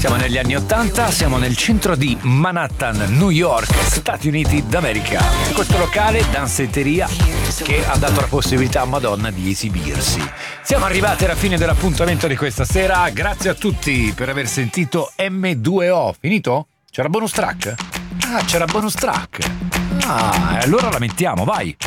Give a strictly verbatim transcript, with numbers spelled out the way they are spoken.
Siamo negli anni ottanta, siamo nel centro di Manhattan, New York, Stati Uniti d'America. Questo locale, danzetteria, che ha dato la possibilità a Madonna di esibirsi. Siamo arrivati alla fine dell'appuntamento di questa sera. Grazie a tutti per aver sentito M due O. Finito? C'era bonus track? Ah, c'era bonus track. Ah, e allora la mettiamo, vai.